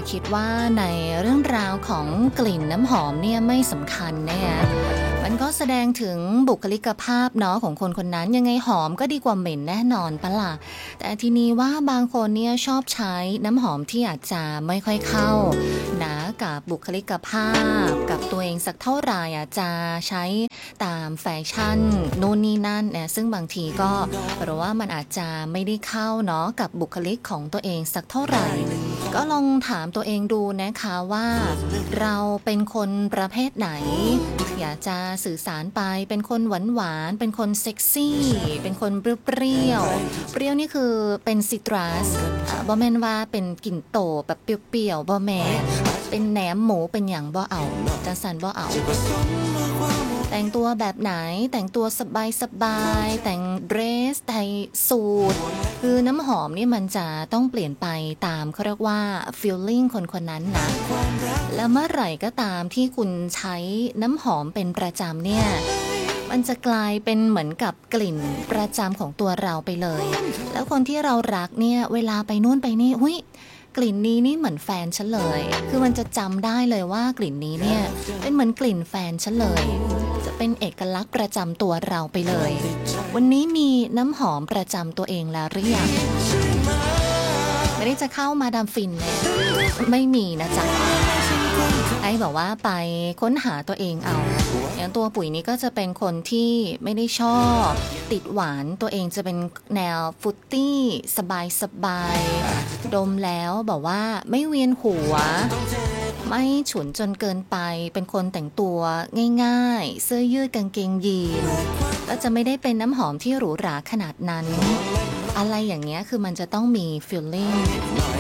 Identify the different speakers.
Speaker 1: คิดว่าในเรื่องราวของกลิ่นน้ำหอมเนี่ยไม่สำคัญนะคะมันก็แสดงถึงบุคลิกภาพเนาะของคนคนนั้นยังไงหอมก็ดีกว่าเหม็นแน่นอนปะล่ะแต่ทีนี้ว่าบางคนเนี่ยชอบใช้น้ำหอมที่อาจจะไม่ค่อยเข้านะกับบุคลิกภาพกับตัวเองสักเท่าไหร่อาจจะใช้ตามแฟชั่นนู่นนี่นั่นนะซึ่งบางทีก็เพราะว่ามันอาจจะไม่ได้เข้าเนาะกับบุคลิกของตัวเองสักเท่าไหร่ก็ลองถามตัวเองดูนะคะว่าเราเป็นคนประเภทไหนอยากจะสื่อสารไปเป็นคนหวานๆเป็นคนเซ็กซี่เป็นคนเปรี้ยวๆเปรี้ยวนี่คือเป็นซิตรัสบ่แม่นว่าเป็นกลิ่นโตแบบเปรี้ยวๆบ่แม่เป็นแหนมหมูเป็นอย่างบ่เอาจังสันบ่เอาแต่งตัวแบบไหนแต่งตัวสบายๆแต่งเดรสไทยสูทคือน้ำหอมนี่มันจะต้องเปลี่ยนไปตามเขาเรียกว่า feeling คนคนนั้นนะแล้วเมื่อไหร่ก็ตามที่คุณใช้น้ำหอมเป็นประจำเนี่ยมันจะกลายเป็นเหมือนกับกลิ่นประจำของตัวเราไปเลยแล้วคนที่เรารักเนี่ยเวลาไปนู่นไปนี่หุ้ยกลิ่นนี้นี่เหมือนแฟนฉันเลยคือมันจะจำได้เลยว่ากลิ่นนี้เนี่ยเป็นเหมือนกลิ่นแฟนฉันเลยจะเป็นเอกลักษณ์ประจำตัวเราไปเลยวันนี้มีน้ำหอมประจำตัวเองแล้วหรือยังไม่ได้จะเข้ามาดามฟินเนี่ยไม่มีนะจ๊ะไอ้บอกว่าไปค้นหาตัวเองเอาอย่างตัวปุ๋ยนี้ก็จะเป็นคนที่ไม่ได้ชอบติดหวานตัวเองจะเป็นแนวฟรุตตี้สบายๆดมแล้วบอกว่าไม่เวียนหัวไม่ฉุนจนเกินไปเป็นคนแต่งตัวง่ายๆเสื้อยืดกางเกงยีนก็จะไม่ได้เป็นน้ำหอมที่หรูหราขนาดนั้นอะไรอย่างเงี้ยคือมันจะต้องมี feeling